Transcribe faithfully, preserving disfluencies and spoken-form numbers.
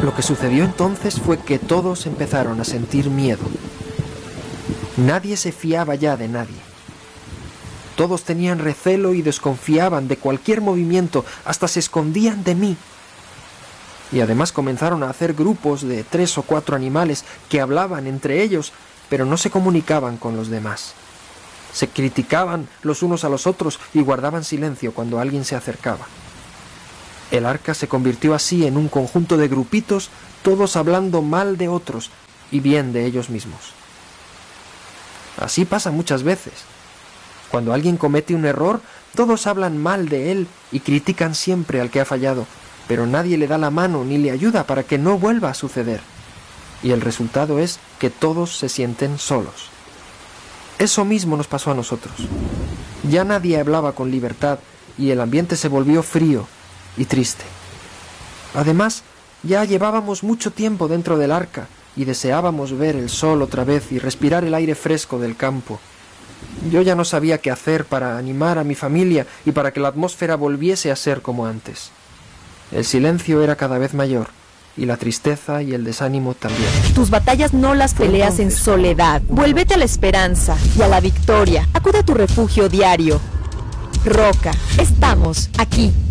Lo que sucedió entonces fue que todos empezaron a sentir miedo. Nadie se fiaba ya de nadie. Todos tenían recelo y desconfiaban de cualquier movimiento, hasta se escondían de mí. Y además comenzaron a hacer grupos de tres o cuatro animales que hablaban entre ellos, pero no se comunicaban con los demás. Se criticaban los unos a los otros y guardaban silencio cuando alguien se acercaba. El arca se convirtió así en un conjunto de grupitos, todos hablando mal de otros y bien de ellos mismos. Así pasa muchas veces. Cuando alguien comete un error, todos hablan mal de él y critican siempre al que ha fallado, pero nadie le da la mano ni le ayuda para que no vuelva a suceder. Y el resultado es que todos se sienten solos. Eso mismo nos pasó a nosotros. Ya nadie hablaba con libertad y el ambiente se volvió frío y triste. Además, ya llevábamos mucho tiempo dentro del arca y deseábamos ver el sol otra vez y respirar el aire fresco del campo. Yo ya no sabía qué hacer para animar a mi familia y para que la atmósfera volviese a ser como antes. El silencio era cada vez mayor y la tristeza y el desánimo también. Tus batallas no las peleas en soledad. Vuélvete a la esperanza y a la victoria. Acude a tu refugio diario. Roca, estamos aquí.